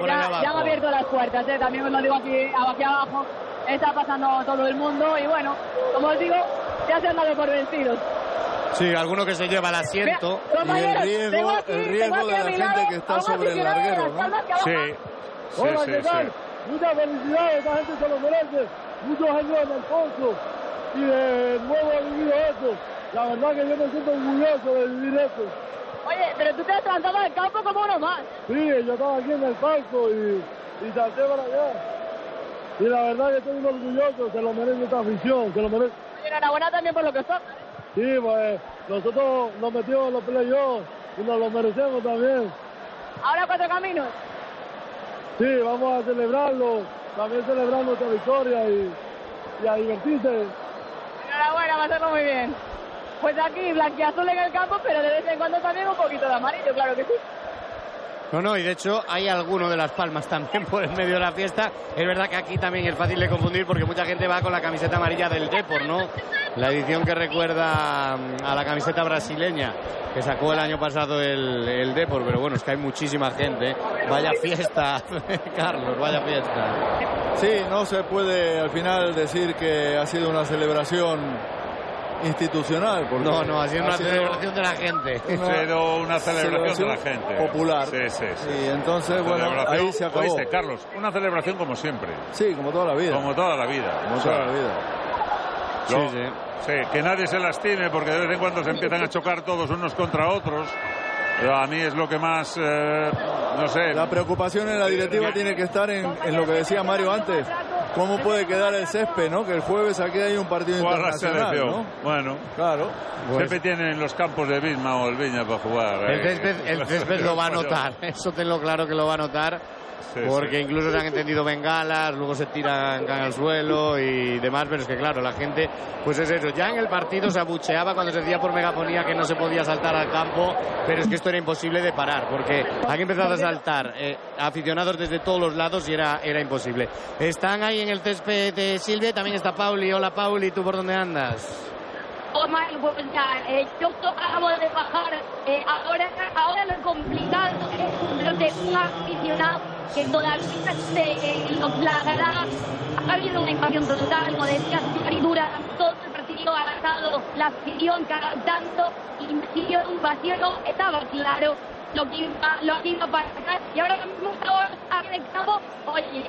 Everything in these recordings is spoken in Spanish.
por ahí abajo. Ya han abierto las puertas, también os lo digo aquí abajo. Está pasando todo el mundo y bueno, como os digo, ya se han dado por vencidos. Sí, alguno que se lleva el asiento. Y el riesgo de la gente que está sobre el larguero, ¿no? Sí. Hola, ¿qué tal? Muchas felicidades, esta gente se lo merece. Muchos años en el fondo y de nuevo he vivido esto. La verdad que yo me siento orgulloso de vivir esto. Oye, pero tú te has levantado del campo como uno más. Sí, yo estaba aquí en el palco y salté para allá. Y la verdad que estoy muy orgulloso, se lo merece esta afición, se lo merece. Y enhorabuena también por lo que son. Sí, pues nosotros nos metimos en los playoffs y nos lo merecemos también. Ahora 4 caminos. Sí, vamos a celebrarlo, también celebrar nuestra victoria y a divertirse. Enhorabuena, va a hacerlo muy bien. Pues aquí blanquiazul en el campo, pero de vez en cuando también un poquito de amarillo, claro que sí. No, y de hecho hay alguno de Las Palmas también por el medio de la fiesta. Es verdad que aquí también es fácil de confundir porque mucha gente va con la camiseta amarilla del Depor, ¿no? La edición que recuerda a la camiseta brasileña que sacó el año pasado el Depor, pero bueno, es que hay muchísima gente. Vaya fiesta, Carlos, vaya fiesta. Sí, no se puede al final decir que ha sido una celebración institucional. No, ha sido una celebración de la gente. Ha sido una celebración de la gente. Popular. Sí. Y entonces, bueno, ahí se acabó. Oíste, Carlos, una celebración como siempre. Sí, como toda la vida. Como toda la vida. Sí, que nadie se lastime porque de vez en cuando se empiezan a chocar todos unos contra otros. Pero a mí es lo que más, no sé. La preocupación en la directiva tiene que estar en lo que decía Mario antes. ¿Cómo puede quedar el césped, no? Que el jueves aquí hay un partido internacional, ¿no? Bueno, claro. Siempre tienen los campos de Bisma o el Viña para jugar. El césped lo va a notar, eso tenlo claro que lo va a notar. Porque incluso se han encendido bengalas, luego se tiran, caen al suelo y demás, pero es que claro, la gente, pues es eso, ya en el partido se abucheaba cuando se decía por megafonía que no se podía saltar al campo, pero es que esto era imposible de parar, porque han empezado a saltar aficionados desde todos los lados y era imposible. Están ahí en el césped de Silvia, también está Pauli. Hola Pauli, ¿tú por dónde andas? Yo acabo de bajar. Ahora lo complicado es de un aficionado que todavía los lagará. Ha habido una invasión total, como decía Maridura, todo el partido ha ganado la afición cantando, invasión, estaba claro lo que iba a pasar. Y ahora mismo estamos aquí en el campo, oye.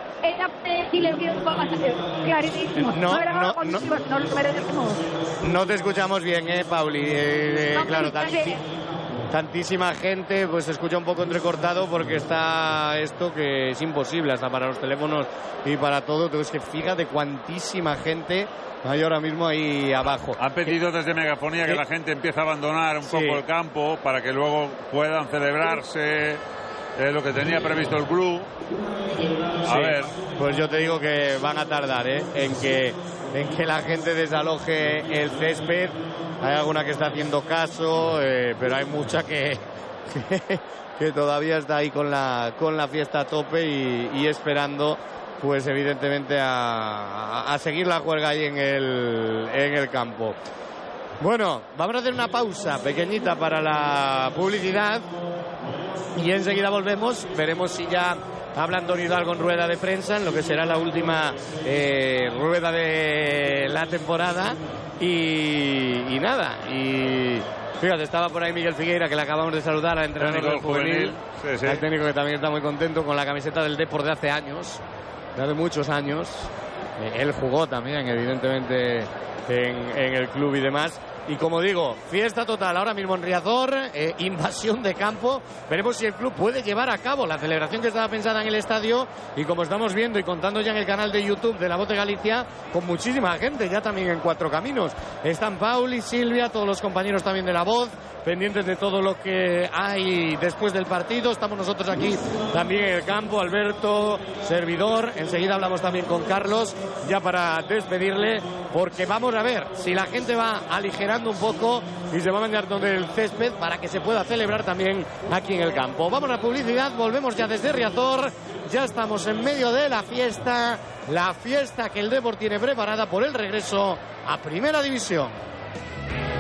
No te escuchamos bien, Pauli. Claro, tantísima gente, pues se escucha un poco entrecortado porque está esto que es imposible hasta para los teléfonos y para todo. Entonces, que fíjate cuantísima gente hay ahora mismo ahí abajo. Han pedido desde megafonía que la gente empiece a abandonar un poco el campo para que luego puedan celebrarse lo que tenía previsto el club. A ver. Pues yo te digo que van a tardar en que la gente desaloje el césped. Hay alguna que está haciendo caso, pero hay mucha que todavía está ahí con la fiesta a tope y esperando, pues evidentemente a seguir la juerga ahí en el campo. Bueno, vamos a hacer una pausa pequeñita para la publicidad y enseguida volvemos. Veremos si ya habla Antonio Hidalgo en rueda de prensa, en lo que será la última rueda de la temporada. Y nada, y fíjate, estaba por ahí Miguel Figueira, que le acabamos de saludar, al entrenador del juvenil. El técnico que también está muy contento con la camiseta del Depor de hace años, de hace muchos años. Él jugó también, evidentemente, en el club y demás. Y como digo, fiesta total ahora mismo en Riazor, invasión de campo. Veremos si el club puede llevar a cabo la celebración que estaba pensada en el estadio. Y como estamos viendo y contando ya en el canal de YouTube de La Voz de Galicia, con muchísima gente ya también en Cuatro Caminos. Están Pauli, Silvia, todos los compañeros también de La Voz, pendientes de todo lo que hay después del partido. Estamos nosotros aquí también en el campo, Alberto, servidor. Enseguida hablamos también con Carlos, ya para despedirle, porque vamos a ver si la gente va aligerando un poco y se va a venir donde el césped para que se pueda celebrar también aquí en el campo. Vamos a la publicidad, volvemos ya desde Riazor. Ya estamos en medio de la fiesta que el Depor tiene preparada por el regreso a Primera División.